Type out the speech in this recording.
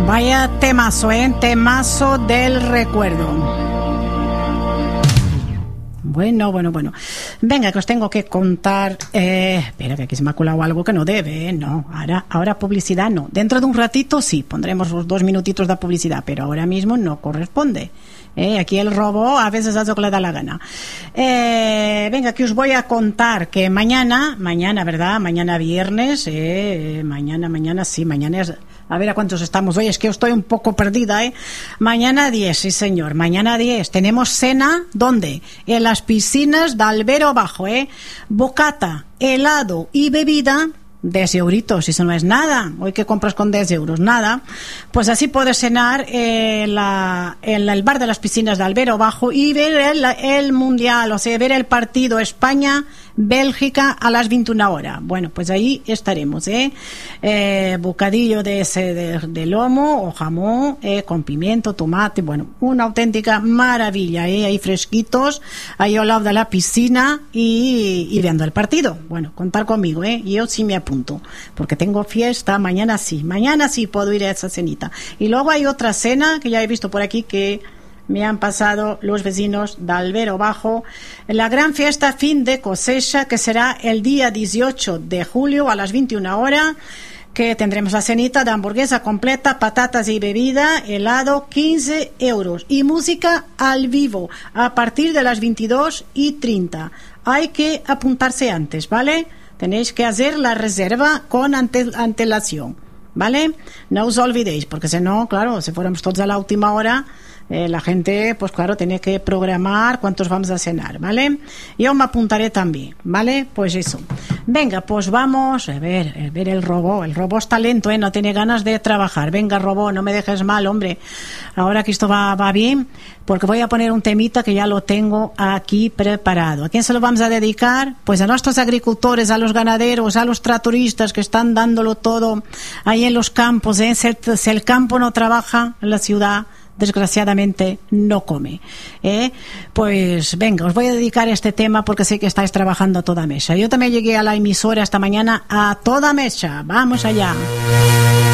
vaya temazo, temazo del recuerdo. Bueno. Venga, que os tengo que contar. Espera, que aquí se me ha colado algo que no debe, no. Ahora publicidad no. Dentro de un ratito sí, pondremos los 2 minutitos de publicidad, pero ahora mismo no corresponde. Aquí el robo a veces hace lo que le da la gana. Venga, que os voy a contar que mañana, ¿verdad? Mañana viernes, mañana sí, mañana es... A ver a cuántos estamos hoy, es que estoy un poco perdida, Mañana 10, sí señor, mañana 10. Tenemos cena, ¿dónde? En las piscinas de Albero Bajo, Bocata, helado y bebida, 10 euritos, eso no es nada. Hoy que compras con 10 euros, nada. Pues así puedes cenar en el bar de las piscinas de Albero Bajo y ver el mundial, o sea, ver el partido España-Bélgica a las 21 horas. Bueno, pues ahí estaremos, bocadillo de lomo o jamón, con pimiento, tomate, bueno, una auténtica maravilla, ahí fresquitos, ahí al lado de la piscina y viendo el partido. Bueno, contar conmigo, yo sí me apunto, porque tengo fiesta, mañana sí puedo ir a esa cenita. Y luego hay otra cena que ya he visto por aquí que me han pasado los vecinos de Albero Bajo, la gran fiesta fin de cosecha, que será el día 18 de julio a las 21 horas, que tendremos la cenita de hamburguesa completa, patatas y bebida, helado, 15 euros y música al vivo a partir de las 22:30. Hay que apuntarse antes, ¿vale? Tenéis que hacer la reserva con antelación, ¿vale? No os olvidéis, porque si no, claro, si fuéramos todos a la última hora, la gente, pues claro, tiene que programar cuántos vamos a cenar, ¿vale? Yo me apuntaré también, ¿vale? Pues eso. Venga, pues vamos a ver el robot. El robot está lento, no tiene ganas de trabajar. Venga, robot, no me dejes mal, hombre. Ahora que esto va bien, porque voy a poner un temita que ya lo tengo aquí preparado. ¿A quién se lo vamos a dedicar? Pues a nuestros agricultores, a los ganaderos, a los tractoristas que están dándolo todo ahí en los campos, Si el campo no trabaja, en la ciudad desgraciadamente no come, Pues venga, os voy a dedicar este tema porque sé que estáis trabajando a toda mecha. Yo también llegué a la emisora esta mañana a toda mecha. Vamos allá.